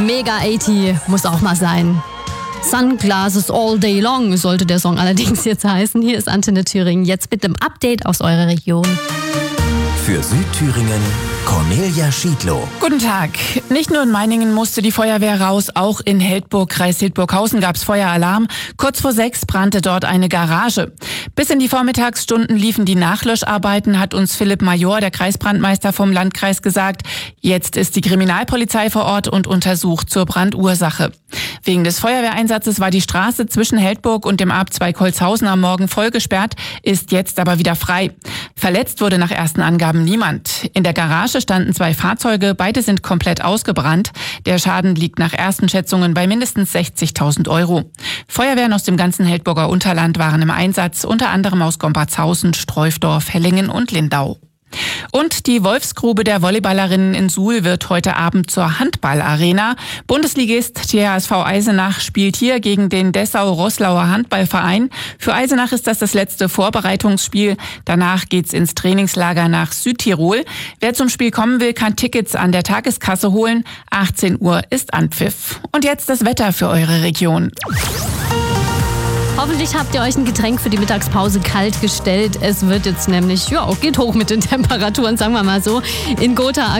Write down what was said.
Mega 80 muss auch mal sein. Sunglasses all day long sollte der Song allerdings jetzt heißen. Hier ist Antenne Thüringen jetzt mit einem Update aus eurer Region. Für Südthüringen Cornelia Schiedlow. Guten Tag. Nicht nur in Meiningen musste die Feuerwehr raus, auch in Heldburg, Kreis Hildburghausen gab es Feueralarm. Kurz vor 6 brannte dort eine Garage. Bis in die Vormittagsstunden liefen die Nachlöscharbeiten, hat uns Philipp Major, der Kreisbrandmeister vom Landkreis, gesagt. Jetzt ist die Kriminalpolizei vor Ort und untersucht zur Brandursache. Wegen des Feuerwehreinsatzes war die Straße zwischen Heldburg und dem Abzweig Holzhausen am Morgen voll gesperrt, ist jetzt aber wieder frei. Verletzt wurde nach ersten Angaben niemand. In der Garage standen 2 Fahrzeuge, beide sind komplett ausgebrannt. Der Schaden liegt nach ersten Schätzungen bei mindestens 60.000 €. Feuerwehren aus dem ganzen Heldburger Unterland waren im Einsatz, unter anderem aus Gompertshausen, Streufdorf, Hellingen und Lindau. Und die Wolfsgrube der Volleyballerinnen in Suhl wird heute Abend zur Handballarena. Bundesligist THSV Eisenach spielt hier gegen den Dessau-Roßlauer Handballverein. Für Eisenach ist das letzte Vorbereitungsspiel. Danach geht's ins Trainingslager nach Südtirol. Wer zum Spiel kommen will, kann Tickets an der Tageskasse holen. 18 Uhr ist Anpfiff. Und jetzt das Wetter für eure Region. Hoffentlich habt ihr euch ein Getränk für die Mittagspause kalt gestellt. Es wird jetzt nämlich, geht hoch mit den Temperaturen, sagen wir mal so. In Gotha